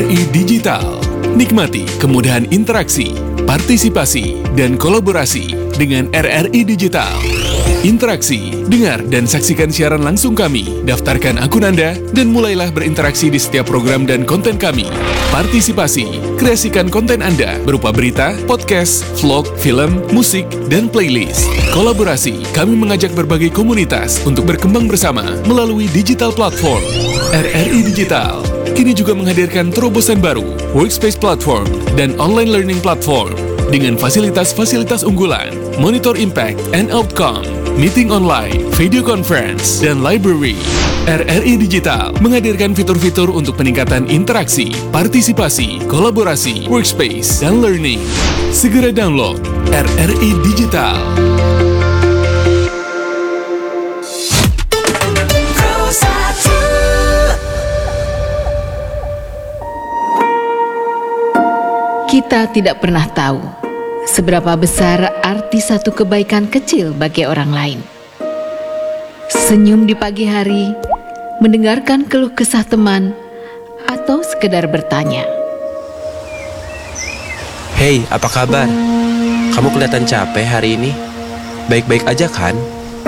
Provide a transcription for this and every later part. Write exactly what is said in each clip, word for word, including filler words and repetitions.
I Digital. Nikmati kemudahan interaksi, partisipasi, dan kolaborasi dengan R R I Digital. Interaksi, dengar dan saksikan siaran langsung kami, daftarkan akun Anda, dan mulailah berinteraksi di setiap program dan konten kami. Partisipasi, kreasikan konten Anda berupa berita, podcast, vlog, film, musik, dan playlist. Kolaborasi, kami mengajak berbagai komunitas untuk berkembang bersama melalui digital platform. R R I Digital kini juga menghadirkan terobosan baru, workspace platform, dan online learning platform dengan fasilitas-fasilitas unggulan, monitor impact and outcome, meeting online, video conference, dan library. R R I Digital menghadirkan fitur-fitur untuk peningkatan interaksi, partisipasi, kolaborasi, workspace, dan learning. Segera download R R I Digital. Kita tidak pernah tahu seberapa besar arti satu kebaikan kecil bagi orang lain. Senyum di pagi hari, mendengarkan keluh kesah teman, atau sekedar bertanya. Hei, apa kabar? Kamu kelihatan capek hari ini. Baik-baik aja kan?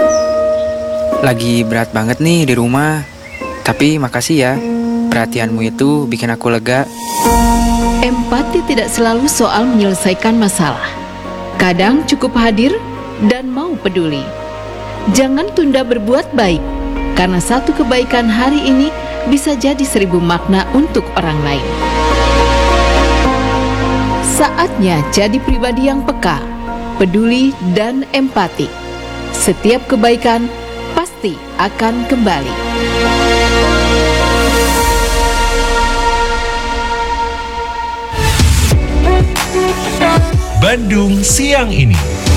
Lagi berat banget nih di rumah. Tapi makasih ya, perhatianmu itu bikin aku lega. Empati tidak selalu soal menyelesaikan masalah. Kadang cukup hadir dan mau peduli. Jangan tunda berbuat baik, karena satu kebaikan hari ini bisa jadi seribu makna untuk orang lain. Saatnya jadi pribadi yang peka, peduli, dan empati. Setiap kebaikan pasti akan kembali. Bandung Siang Ini.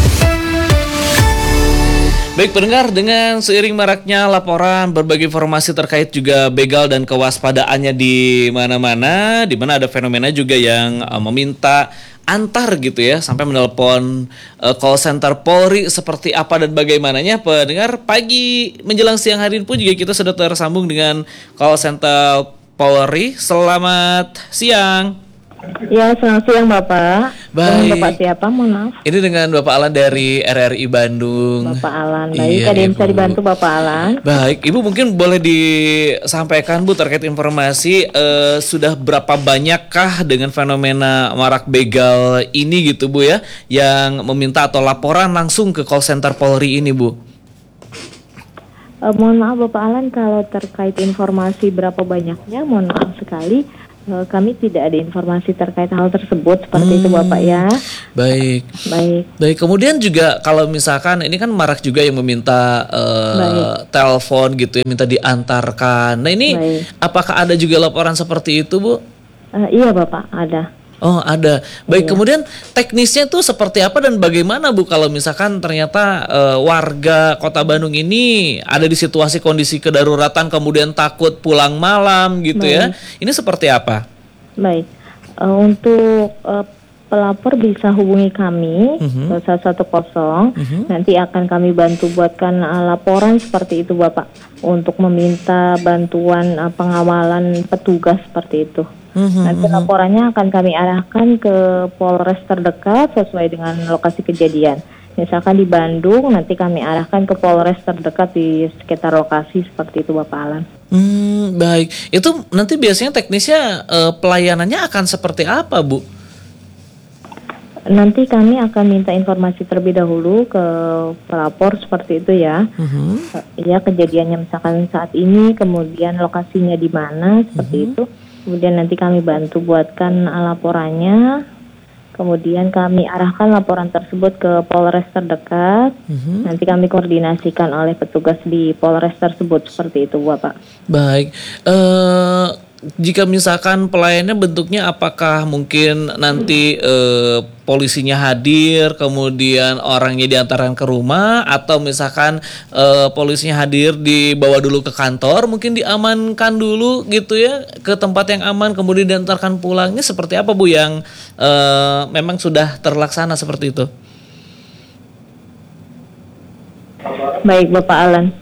Baik pendengar, dengan seiring maraknya laporan berbagai informasi terkait juga begal dan kewaspadaannya di mana-mana, di mana ada fenomena juga yang uh, meminta antar gitu ya, sampai menelpon uh, call center Polri seperti apa dan bagaimananya. Pendengar, pagi menjelang siang hari ini pun juga kita sudah tersambung dengan call center Polri. Selamat siang. Ya, selamat siang Bapak. Baik. Dengan Bapak siapa? Mohon maaf. Ini dengan Bapak Alan dari R R I Bandung. Bapak Alan, baik. Iya, Ada yang Ibu. bisa dibantu Bapak Alan? Baik, Ibu mungkin boleh disampaikan Bu terkait informasi eh, sudah berapa banyakkah dengan fenomena marak begal ini gitu Bu ya, yang meminta atau laporan langsung ke call center Polri ini Bu? Uh, mohon maaf Bapak Alan, kalau terkait informasi berapa banyaknya, mohon maaf sekali. Uh, kami tidak ada informasi terkait hal tersebut seperti hmm, itu Bapak ya. Baik. Baik. Baik. Kemudian juga kalau misalkan ini kan marak juga yang meminta uh, telepon gitu ya, minta diantarkan. Nah ini baik. Apakah ada juga laporan seperti itu Bu? Uh, iya Bapak, ada. Oh ada. Baik, iya. Kemudian teknisnya tuh seperti apa dan bagaimana Bu kalau misalkan ternyata uh, warga Kota Bandung ini ada di situasi kondisi kedaruratan kemudian takut pulang malam gitu ya. Ini seperti apa? Baik. Uh, untuk uh, pelapor bisa hubungi kami uh-huh. ke seratus sepuluh. Uh-huh. Nanti akan kami bantu buatkan uh, laporan seperti itu Bapak, untuk meminta bantuan uh, pengawalan petugas seperti itu. Mm-hmm. Nanti laporannya akan kami arahkan ke Polres terdekat sesuai dengan lokasi kejadian. Misalkan di Bandung, nanti kami arahkan ke Polres terdekat di sekitar lokasi seperti itu Bapak Alan. Hmm, baik. Itu nanti biasanya teknisnya uh, pelayanannya akan seperti apa Bu? Nanti kami akan minta informasi terlebih dahulu ke pelapor seperti itu ya. Mm-hmm. Ya, kejadiannya misalkan saat ini, kemudian lokasinya di mana seperti mm-hmm. itu. Kemudian nanti kami bantu buatkan laporannya. Kemudian kami arahkan laporan tersebut ke Polres terdekat. Mm-hmm. Nanti kami koordinasikan oleh petugas di Polres tersebut seperti itu Bapak. Baik. Uh, jika misalkan pelayannya bentuknya apakah mungkin nanti eh, polisinya hadir, kemudian orangnya diantarkan ke rumah, atau misalkan eh, polisinya hadir dibawa dulu ke kantor, mungkin diamankan dulu gitu ya ke tempat yang aman, kemudian diantarkan pulangnya seperti apa Bu yang eh, memang sudah terlaksana seperti itu? Baik Bapak Alan.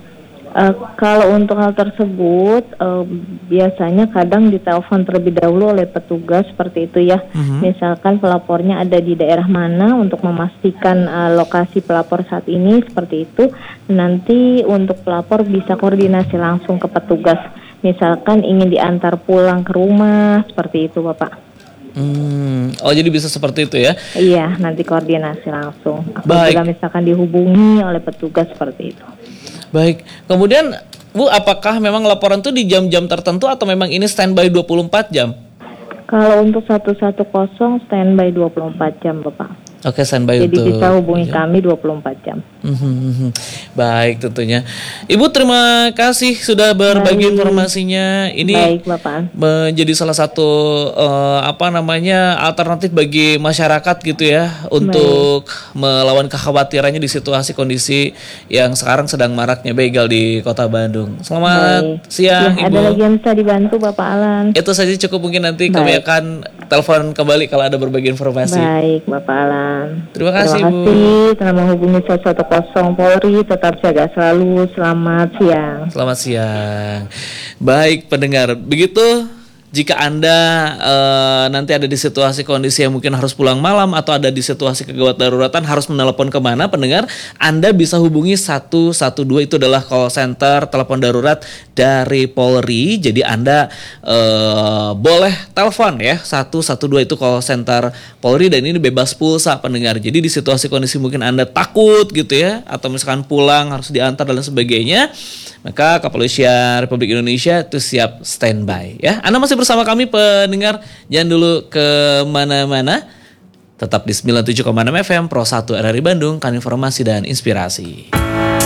Eh, kalau untuk hal tersebut eh, biasanya kadang ditelepon terlebih dahulu oleh petugas seperti itu ya. Mhm. Misalkan pelapornya ada di daerah mana untuk memastikan eh, lokasi pelapor saat ini seperti itu. Nanti untuk pelapor bisa koordinasi langsung ke petugas. Misalkan ingin diantar pulang ke rumah seperti itu, Bapak. Hmm, oh jadi bisa seperti itu ya? Iya, nanti koordinasi langsung. Baik. Apabila misalkan dihubungi oleh petugas seperti itu. Baik, kemudian Bu, apakah memang laporan itu di jam-jam tertentu atau memang ini standby dua puluh empat jam? Kalau untuk seratus sepuluh standby dua puluh empat jam, Bapak. Oke, standby Jadi untuk bisa hubungi jam. kami dua puluh empat jam. Mhm. Baik, tentunya. Ibu terima kasih sudah berbagi Baik. informasinya. Ini Baik, Bapak. menjadi salah satu eh, apa namanya alternatif bagi masyarakat gitu ya untuk melawan kekhawatirannya di situasi kondisi yang sekarang sedang maraknya begal di Kota Bandung. Selamat Baik. siang, Ya, Ibu. ada lagi yang bisa dibantu, Bapak Alan? Itu saja cukup, mungkin nanti kami Baik. akan telepon kembali kalau ada berbagi informasi. Baik, Bapak Alan. Terima kasih, Terima Bu. kasih telah menghubungi seratus sepuluh Polri. Tetap jaga selalu. Selamat siang. Selamat siang. Baik pendengar, begitu jika Anda eh, nanti ada di situasi kondisi yang mungkin harus pulang malam atau ada di situasi kegawat daruratan harus menelepon kemana, pendengar, Anda bisa hubungi satu satu dua, itu adalah call center telepon darurat dari Polri. Jadi Anda eh, boleh telepon ya, satu satu dua itu call center Polri dan ini bebas pulsa, pendengar. Jadi di situasi kondisi mungkin Anda takut gitu ya, atau misalkan pulang harus diantar dan sebagainya, maka Kepolisian Republik Indonesia itu siap standby ya. Anda masih bersama kami pendengar, jangan dulu ke mana-mana. Tetap di sembilan puluh tujuh koma enam F M Pro satu R R I Bandung, kan informasi dan inspirasi.